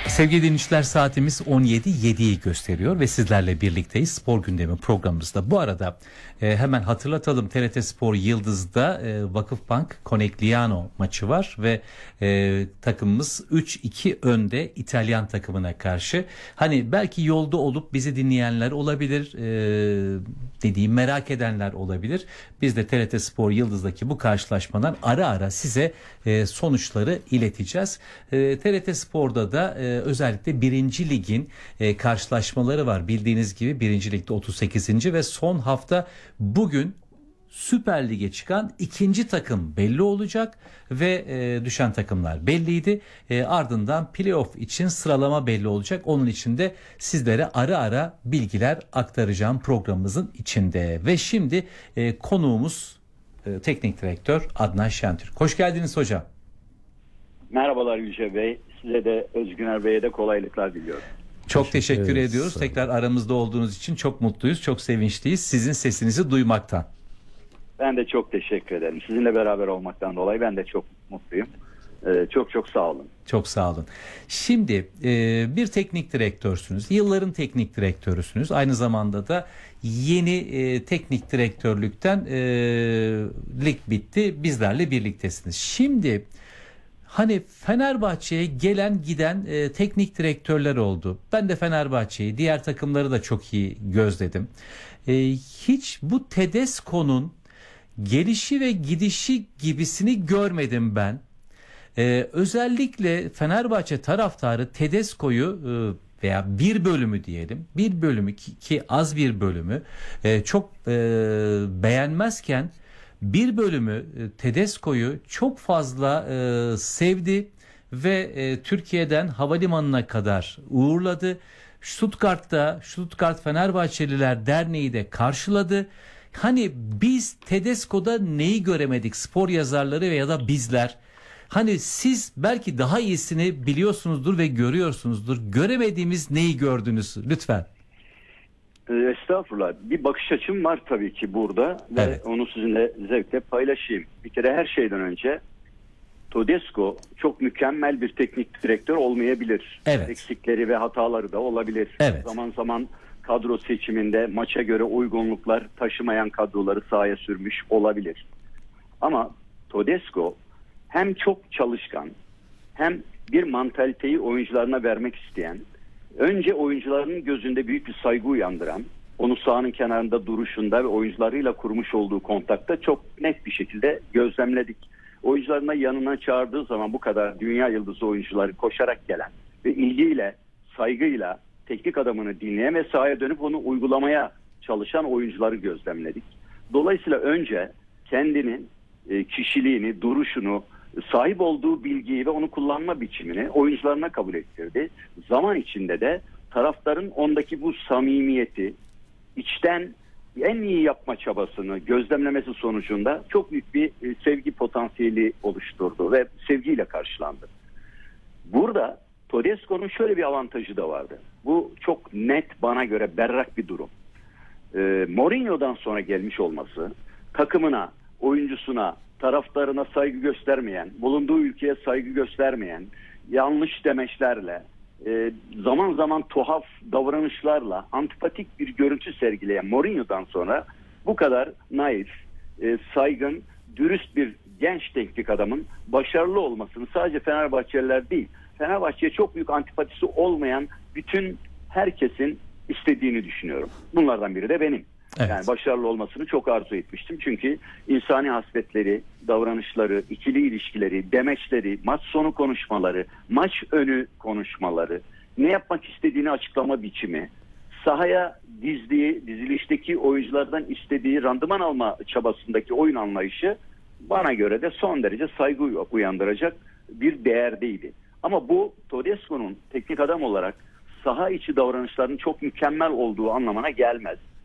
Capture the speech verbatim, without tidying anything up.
Sevgili dinleyiciler, saatimiz on yedi yediyi gösteriyor ve sizlerle birlikteyiz spor gündemi programımızda. Bu arada e, hemen hatırlatalım, T R T Spor Yıldız'da e, Vakıfbank Conegliano maçı var ve e, takımımız üç iki önde İtalyan takımına karşı. Hani belki yolda olup bizi dinleyenler olabilir, e, dediğim merak edenler olabilir. Biz de T R T Spor Yıldız'daki bu karşılaşmadan ara ara size e, sonuçları ileteceğiz. E, T R T Spor'da da e, özellikle birinci Lig'in e, karşılaşmaları var. Bildiğiniz gibi birinci Lig'de otuz sekizinci ve son hafta bugün Süper Lig'e çıkan ikinci takım belli olacak ve e, düşen takımlar belliydi. E, ardından playoff için sıralama belli olacak. Onun için de sizlere ara ara bilgiler aktaracağım programımızın içinde. Ve şimdi e, konuğumuz e, teknik direktör Adnan Şentürk. Hoş geldiniz hocam. Merhabalar Yüce Bey. Size de Özgüner Bey'e de kolaylıklar diliyorum. Çok teşekkür, teşekkür ediyoruz. Tekrar aramızda olduğunuz için çok mutluyuz, çok sevinçliyiz sizin sesinizi duymaktan. Ben de çok teşekkür ederim. Sizinle beraber olmaktan dolayı ben de çok mutluyum. Ee, çok çok sağ olun. Çok sağ olun. Şimdi e, bir teknik direktörsünüz. Yılların teknik direktörüsünüz. Aynı zamanda da yeni e, teknik direktörlükten e, lig bitti. Bizlerle birliktesiniz. Şimdi hani Fenerbahçe'ye gelen giden e, teknik direktörler oldu. Ben de Fenerbahçe'yi, diğer takımları da çok iyi gözledim. E, hiç bu Tedesco'nun gelişi ve gidişi gibisini görmedim ben. Ee, özellikle Fenerbahçe taraftarı Tedesco'yu e, veya bir bölümü diyelim, bir bölümü ki, ki az bir bölümü e, çok e, beğenmezken bir bölümü e, Tedesco'yu çok fazla e, sevdi ve e, Türkiye'den havalimanına kadar uğurladı. Stuttgart'ta Stuttgart Fenerbahçeliler Derneği de karşıladı. Hani biz Tedesco'da neyi göremedik, spor yazarları veya da bizler? Hani siz belki daha iyisini biliyorsunuzdur ve görüyorsunuzdur. Göremediğimiz neyi gördünüz lütfen? Estağfurullah. Bir bakış açım var tabii ki burada ve evet, onu sizinle zevkle paylaşayım. Bir kere her şeyden önce Tedesco çok mükemmel bir teknik direktör olmayabilir. Evet. Eksikleri ve hataları da olabilir. Evet. Zaman zaman kadro seçiminde maça göre uygunluklar taşımayan kadroları sahaya sürmüş olabilir. Ama Tedesco hem çok çalışkan, hem bir mantaliteyi oyuncularına vermek isteyen, önce oyuncuların gözünde büyük bir saygı uyandıran, onu sahanın kenarında duruşunda ve oyuncularıyla kurmuş olduğu kontakta çok net bir şekilde gözlemledik. Oyuncularına yanına çağırdığı zaman bu kadar dünya yıldızı oyuncuları koşarak gelen ve ilgiyle, saygıyla teknik adamını dinleyen ve sahaya dönüp onu uygulamaya çalışan oyuncuları gözlemledik. Dolayısıyla önce kendini, kişiliğini, duruşunu, sahip olduğu bilgiyi ve onu kullanma biçimini oyuncularına kabul ettirdi. Zaman içinde de taraftarın ondaki bu samimiyeti, içten en iyi yapma çabasını gözlemlemesi sonucunda çok büyük bir sevgi potansiyeli oluşturdu ve sevgiyle karşılandı. Burada Tedesco'nun şöyle bir avantajı da vardı. Bu çok net, bana göre berrak bir durum. Ee, Mourinho'dan sonra gelmiş olması, takımına, oyuncusuna, taraftarına saygı göstermeyen, bulunduğu ülkeye saygı göstermeyen, yanlış demeçlerle, e, zaman zaman tuhaf davranışlarla, antipatik bir görüntü sergileyen Mourinho'dan sonra bu kadar naif, e, saygın, dürüst bir genç teknik adamın başarılı olmasını sadece Fenerbahçeliler değil, Fenerbahçe'ye çok büyük antipatisi olmayan bütün herkesin istediğini düşünüyorum. Bunlardan biri de benim. Evet. Yani başarılı olmasını çok arzu etmiştim. Çünkü insani hasletleri, davranışları, ikili ilişkileri, demeçleri, maç sonu konuşmaları, maç önü konuşmaları, ne yapmak istediğini açıklama biçimi, sahaya dizdiği, dizilişteki oyunculardan istediği randıman alma çabasındaki oyun anlayışı bana göre de son derece saygı uyandıracak bir değerdeydi. Ama bu Tedesco'nun teknik adam olarak saha içi davranışlarının çok mükemmel olduğu anlamına gelmez.